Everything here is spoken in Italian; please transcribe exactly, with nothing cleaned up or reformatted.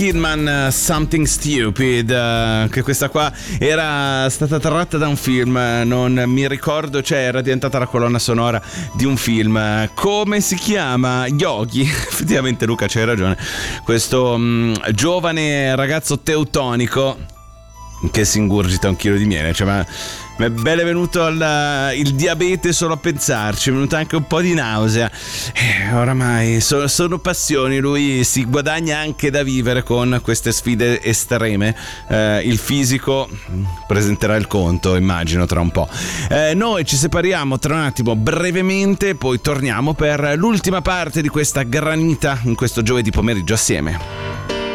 Kidman, Something Stupid, uh, che questa qua era stata tratta da un film, non mi ricordo, cioè era diventata la colonna sonora di un film. Come si chiama? Yogi. Effettivamente Luca c'hai ragione, questo um, giovane ragazzo teutonico che si ingurgita un chilo di miele, cioè ma mi è bene venuto il, il diabete solo a pensarci, è venuta anche un po' di nausea. Eh, oramai so, sono passioni, lui si guadagna anche da vivere con queste sfide estreme. Eh, il fisico presenterà il conto, immagino, tra un po'. Eh, noi ci separiamo tra un attimo brevemente, poi torniamo per l'ultima parte di questa granita in questo giovedì pomeriggio assieme.